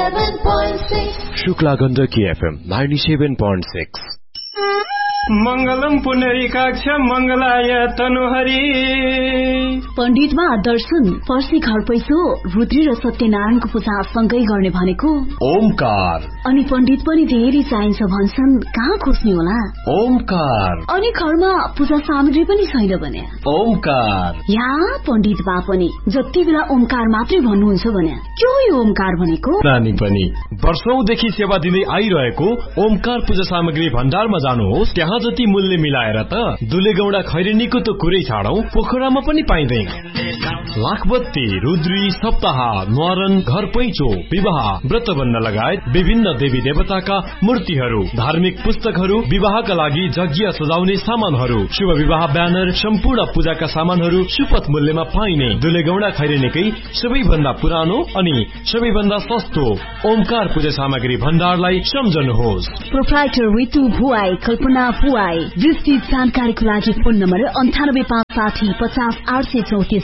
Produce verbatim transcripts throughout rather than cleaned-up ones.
ninety-seven point six. Shukla Gandaki F M ninety-seven point six. मंगलम पुनरीकाक्ष मंगलाय तनुहरी. पण्डितमा दर्शन पर्सी घर पैसो रुद्री र सत्यनारायणको पूजा सँगै गर्ने भनेको ओमकार. अनि पण्डित पनि धेरै चाहिन्छ भन्छन्, कहाँ खोज्ने होला? ओमकार. अनि घरमा पूजा सामग्री पनि छैन भने ओमकार. या पण्डित बा पनि जति बेला ओमकार मात्रै भन्नुहुन्छ भने के हो यो ओमकार भनेको? नानी पनि वर्षौंदेखि सेवा दिँदै आइरहेको ओमकार पूजा सामग्री भण्डारमा जानुहोस्. त्यहाँ जति मूल्य मिलाएर त दुलेगौडा खैरेनीको त कुरै छाडौ, पोखरामा पनि पाइँदैन. लाखबत्ती, रुद्री, सप्ताह, न्वारन, घर पैँचो, विवाह, व्रतबन्ध लगायत विभिन्न देवी देवताका मूर्तिहरू, धार्मिक पुस्तकहरू, विवाहका लागि यज्ञ सजाउने सामानहरू, शुभ विवाह ब्यानर, सम्पूर्ण पूजाका सामानहरू सुपथ मूल्यमा पाइने दुलेगौडा खैरेनीकै सबैभन्दा पुरानो अनि सबैभन्दा सस्तो ओमकार पूजा सामग्री भण्डारलाई सम्झनुहोस्. प्रोप्राइटर ऋतु भुवाई, कल्पना भुवाई. विस्तृत जानकारीको लागि फोन नम्बर अन्ठानब्बे पाँच साठी पचास आठ सय चौतिस.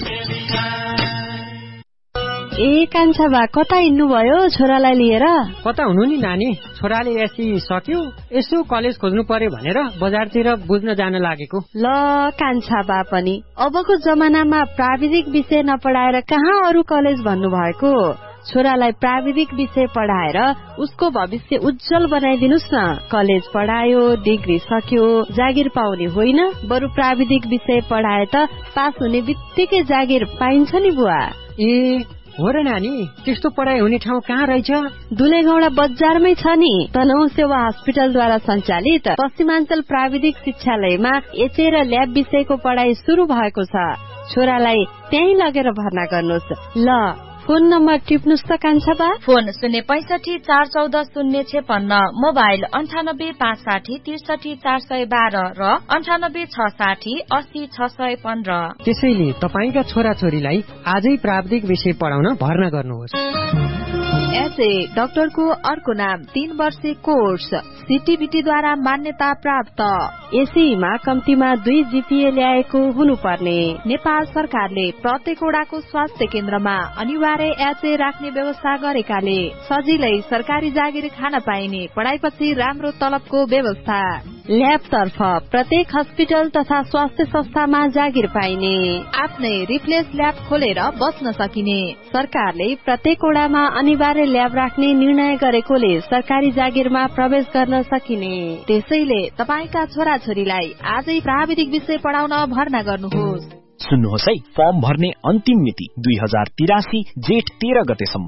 ए कान्छा बा, कता हिँड्नु भयो छोरालाई लिएर? कता हुनु नि नानी, छोराले एससी सक्यो, यसो कलेज खोज्नु पर्यो भनेर बजारतिर बुझ्न जान लागेको. ल कान्छा बा पनि अबको जमानामा प्राविधिक विषय नपढाएर कहाँ अरू कलेज भन्नु भएको? छोरालाई प्राविधिक विषय पढाएर उसको भविष्य उज्जवल बनाइदिनुस् न. कलेज पढायो, डिग्री सक्यो, जागिर पाउने होइन, बरु प्राविधिक विषय पढाए त पास हुने बित्तिकै जागिर पाइन्छ नि बुवा. ए हो र नानी, त्यस्तो पढाइ हुने ठाउँ कहाँ रहेछ? दुलेगौडा बजारमै छ नि. तनहु सेवा हस्पिटलद्वारा सञ्चालित पश्चिमाञ्चल प्राविधिक शिक्षालयमा एचए र ल्याब विषयको पढाइ शुरू भएको छ. छोरालाई त्यही लगेर भर्ना गर्नुहोस्. ल फोन नम्बर टिप्नुस् त कान्छा बा. फोन शून्य पैंसठी चार चौध शून्य छेपन्न, मोबाइल अन्ठानब्बे पाँच साठी त्रिसठी चार सय बाह्र र अन्ठानब्बे छ साठी अस्सी छ सय पन्ध्र. त्यसैले तपाईका छोरा छोरीलाई आजै प्राविधिक विषय पढाउन भर्ना गर्नुहोस्. एसए डाक्टरको अर्को नाम, तीन वर्षे कोर्स, सीटीबीटी द्वारा मान्यता प्राप्त. एसईमा कम्तीमा दुई जीपीए ल्याएको हुनुपर्ने. नेपाल सरकारले प्रत्येक वडाको स्वास्थ्य केन्द्रमा अनिवार्य एचए राख्ने व्यवस्था गरेकाले सजिलै सरकारी जागिर खान पाइने, पढाइपछि राम्रो तलबको व्यवस्था. ल्याब तर्फ प्रत्येक हस्पिटल तथा स्वास्थ्य संस्थामा जागिर पाइने. आफ्नै रिप्लेस ल्याब खोलेर बस्न सकिने. सरकारले प्रत्येक वडामा अनिवार्य ल्याब राख्ने निर्णय गरेकोले सरकारी जागिरमा प्रवेश गर्न सकिने. त्यसैले तपाईका छोरा छोरीलाई आजै प्राविधिक विषय पढाउन भर्ना गर्नुहोस्. सुन्नुहोस् है, फर्म भर्ने अन्तिम मिति दुई हजार तिरासी जेठ तेह्र गतेसम्म.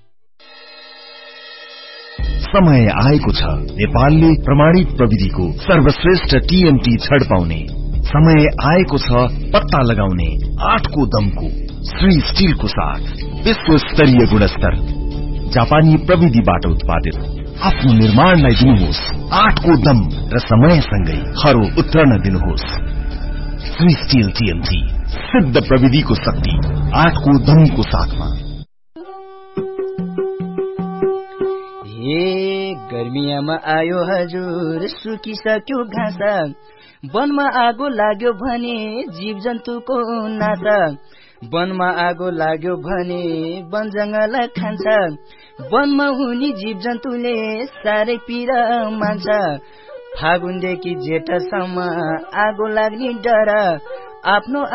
समय आएको छ नेपालले प्रमाणित प्रविधिको सर्वश्रेष्ठ टीएमटी छड पाउने. समय आएको छ पत्ता लगाउने आठको दमको श्री स्टिलको साथ विश्व स्तरीय गुणस्तर जापानी प्रविधिबाट उत्पादित आफ्नो निर्माणलाई दिनुहोस् आठको दम र समयसँगै खरो उत्रन दिनुहोस्. श्री स्टिल टीएमटी, सिद्ध प्रविधिको शक्ति आठको दमको साथमा. ए गर्मियामा आयो हजुर, सुकिसक्यो घाँस, वनमा आगो लाग्यो भने जीव जन्तुको नाता. वनमा आगो लाग्यो भने वन जंगल खान्छ, वनमा हुने जीव जन्तुले साह्रै पीडा मान्छ. फागुनदेखि जेठसम्म आगो लाग्ने डर, आफ्नो